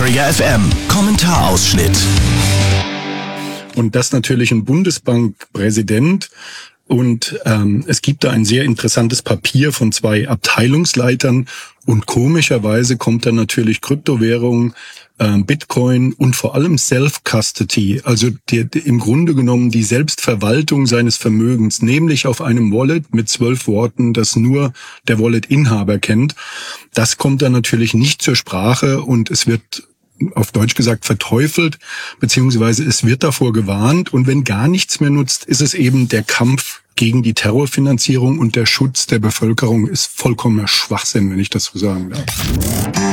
Träger FM. Kommentarausschnitt. Und das natürlich ein Bundesbankpräsident. Und es gibt da ein sehr interessantes Papier von 2 Abteilungsleitern. Und komischerweise kommt dann natürlich Kryptowährung, Bitcoin und vor allem Self-Custody, also im Grunde genommen die Selbstverwaltung seines Vermögens, nämlich auf einem Wallet mit 12 Worten, das nur der Wallet-Inhaber kennt. Das kommt dann natürlich nicht zur Sprache und es wird auf Deutsch gesagt verteufelt, beziehungsweise es wird davor gewarnt. Und wenn gar nichts mehr nutzt, ist es eben der Kampf gegen die Terrorfinanzierung und der Schutz der Bevölkerung ist vollkommener Schwachsinn, wenn ich das so sagen darf.